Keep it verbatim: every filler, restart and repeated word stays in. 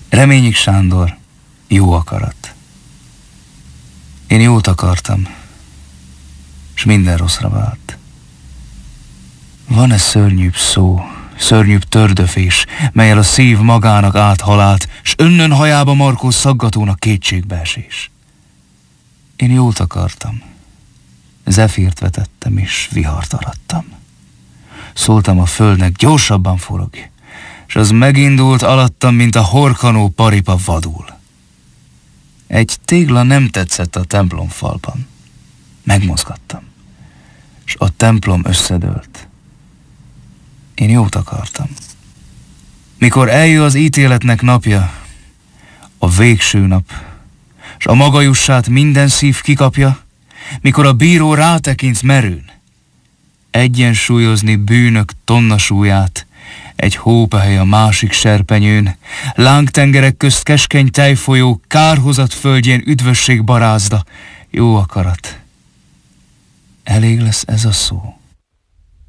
Reményik Sándor, jó akarat. Én jót akartam, s minden rosszra vált. Van-e szörnyűbb szó, szörnyűbb tördöfés, melyel a szív magának át halált, s önnön hajába markó szaggatónak kétségbeesés? Én jót akartam, zefírt vetettem, és vihart arattam. Szóltam a földnek, gyorsabban forogj, s az megindult alattam, mint a horkanó paripa vadul. Egy tégla nem tetszett a templom falban. Megmozgattam, s a templom összedőlt. Én jót akartam. Mikor eljön az ítéletnek napja, a végső nap, s a maga jussát minden szív kikapja, mikor a bíró rátekint merőn, egyensúlyozni bűnök tonna súlyát, egy hópehely a másik serpenyőn, lángtengerek közt keskeny tejfolyó, kárhozat földjén üdvösség barázda, jó akarat. Elég lesz ez a szó?